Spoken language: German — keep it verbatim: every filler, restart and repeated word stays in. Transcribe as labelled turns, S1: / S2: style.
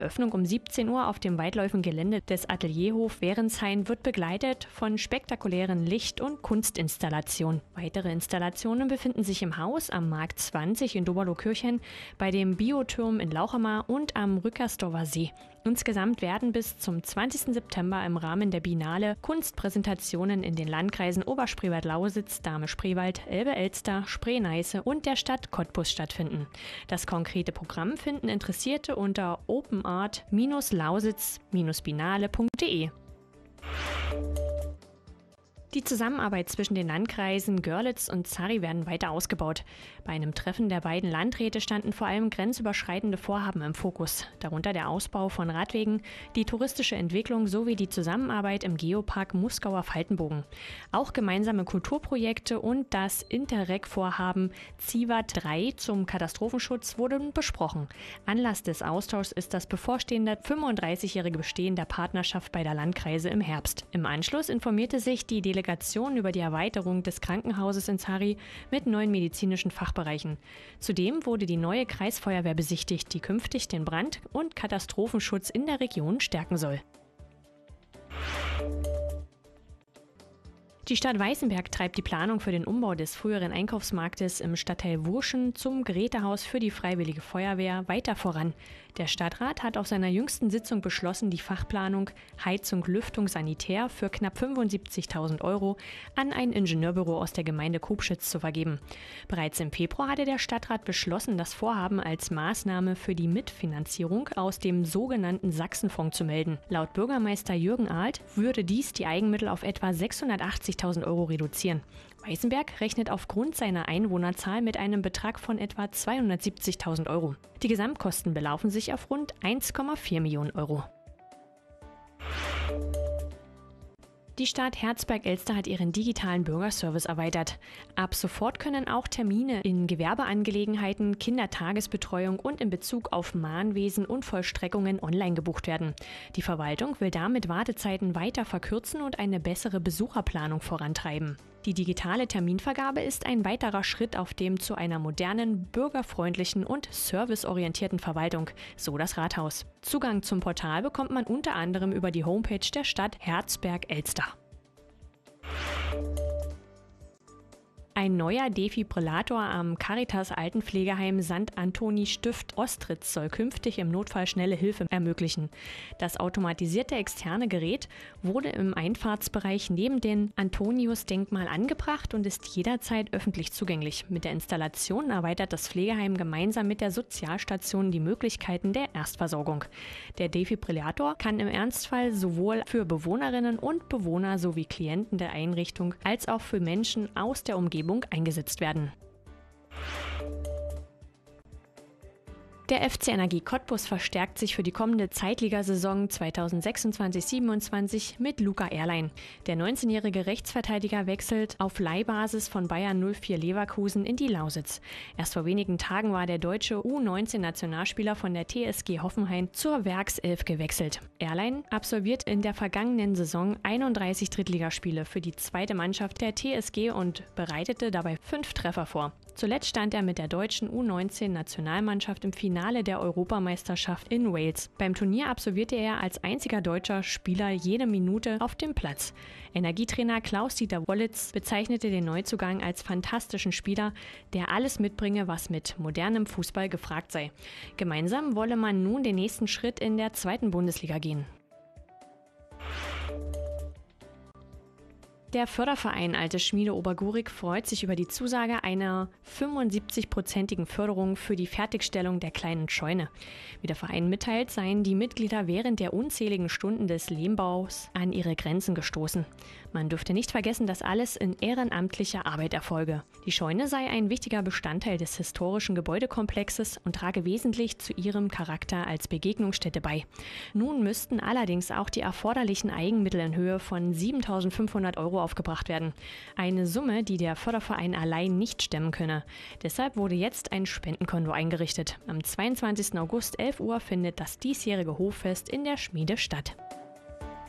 S1: Öffnung um siebzehn Uhr auf dem weitläufigen Gelände des Atelierhof Währenshain wird begleitet von spektakulären Licht- und Kunstinstallationen. Weitere Installationen befinden sich im Haus am Markt zwanzig in Doberloh-Kirchhain, bei dem Bioturm in Lauchhammer und am Rückersdorfer See. Insgesamt werden bis zum zwanzigsten September im Rahmen der Biennale Kunstpräsentationen in den Landkreisen Oberspreewald-Lausitz, Dahme-Spreewald, Elbe-Elster, Spree-Neiße und der Stadt Cottbus stattfinden. Das konkrete Programm finden Interessierte unter openart lausitz biennale punkt de. Die Zusammenarbeit zwischen den Landkreisen Görlitz und Zari werden weiter ausgebaut. Bei einem Treffen der beiden Landräte standen vor allem grenzüberschreitende Vorhaben im Fokus, darunter der Ausbau von Radwegen, die touristische Entwicklung sowie die Zusammenarbeit im Geopark Muskauer Faltenbogen. Auch gemeinsame Kulturprojekte und das Interreg-Vorhaben Zivat drei zum Katastrophenschutz wurden besprochen. Anlass des Austauschs ist das bevorstehende fünfunddreißigjährige Bestehen der Partnerschaft beider Landkreise im Herbst. Im Anschluss informierte sich die Delegation über die Erweiterung des Krankenhauses in Zari mit neuen medizinischen Fachbereichen. Zudem wurde die neue Kreisfeuerwehr besichtigt, die künftig den Brand- und Katastrophenschutz in der Region stärken soll. Die Stadt Weißenberg treibt die Planung für den Umbau des früheren Einkaufsmarktes im Stadtteil Wurschen zum Gerätehaus für die Freiwillige Feuerwehr weiter voran. Der Stadtrat hat auf seiner jüngsten Sitzung beschlossen, die Fachplanung Heizung, Lüftung, Sanitär für knapp fünfundsiebzigtausend Euro an ein Ingenieurbüro aus der Gemeinde Kubschitz zu vergeben. Bereits im Februar hatte der Stadtrat beschlossen, das Vorhaben als Maßnahme für die Mitfinanzierung aus dem sogenannten Sachsenfonds zu melden. Laut Bürgermeister Jürgen Ahlt würde dies die Eigenmittel auf etwa sechshundertachtzigtausend Euro reduzieren. Weißenberg rechnet aufgrund seiner Einwohnerzahl mit einem Betrag von etwa zweihundertsiebzigtausend Euro. Die Gesamtkosten belaufen sich auf rund eins Komma vier Millionen Euro. Die Stadt Herzberg-Elster hat ihren digitalen Bürgerservice erweitert. Ab sofort können auch Termine in Gewerbeangelegenheiten, Kindertagesbetreuung und in Bezug auf Mahnwesen und Vollstreckungen online gebucht werden. Die Verwaltung will damit Wartezeiten weiter verkürzen und eine bessere Besucherplanung vorantreiben. Die digitale Terminvergabe ist ein weiterer Schritt auf dem zu einer modernen, bürgerfreundlichen und serviceorientierten Verwaltung, so das Rathaus. Zugang zum Portal bekommt man unter anderem über die Homepage der Stadt Herzberg-Elster. Ein neuer Defibrillator am Caritas Altenpflegeheim Sankt Anthony Stift Ostritz soll künftig im Notfall schnelle Hilfe ermöglichen. Das automatisierte externe Gerät wurde im Einfahrtsbereich neben dem Antonius-Denkmal angebracht und ist jederzeit öffentlich zugänglich. Mit der Installation erweitert das Pflegeheim gemeinsam mit der Sozialstation die Möglichkeiten der Erstversorgung. Der Defibrillator kann im Ernstfall sowohl für Bewohnerinnen und Bewohner sowie Klienten der Einrichtung als auch für Menschen aus der Umgebung eingesetzt werden. Der F C Energie Cottbus verstärkt sich für die kommende Zweitligasaison zweitausendsechsundzwanzig siebenundzwanzig mit Luca Erlein. Der neunzehnjährige Rechtsverteidiger wechselt auf Leihbasis von Bayern null vier Leverkusen in die Lausitz. Erst vor wenigen Tagen war der deutsche U neunzehn Nationalspieler von der T S G Hoffenheim zur Werkself gewechselt. Erlein absolviert in der vergangenen Saison einunddreißig Drittligaspiele für die zweite Mannschaft der T S G und bereitete dabei fünf Treffer vor. Zuletzt stand er mit der deutschen U neunzehn Nationalmannschaft im Finale der Europameisterschaft in Wales. Beim Turnier absolvierte er als einziger deutscher Spieler jede Minute auf dem Platz. Energietrainer Klaus-Dieter Wollitz bezeichnete den Neuzugang als fantastischen Spieler, der alles mitbringe, was mit modernem Fußball gefragt sei. Gemeinsam wolle man nun den nächsten Schritt in der zweiten Bundesliga gehen. Der Förderverein Alte Schmiede Obergurig freut sich über die Zusage einer fünfundsiebzig-prozentigen Förderung für die Fertigstellung der kleinen Scheune. Wie der Verein mitteilt, seien die Mitglieder während der unzähligen Stunden des Lehmbaus an ihre Grenzen gestoßen. Man dürfte nicht vergessen, dass alles in ehrenamtlicher Arbeit erfolge. Die Scheune sei ein wichtiger Bestandteil des historischen Gebäudekomplexes und trage wesentlich zu ihrem Charakter als Begegnungsstätte bei. Nun müssten allerdings auch die erforderlichen Eigenmittel in Höhe von siebentausendfünfhundert Euro aufgebracht werden. Eine Summe, die der Förderverein allein nicht stemmen könne. Deshalb wurde jetzt ein Spendenkonto eingerichtet. Am zweiundzwanzigsten August elf Uhr findet das diesjährige Hoffest in der Schmiede statt.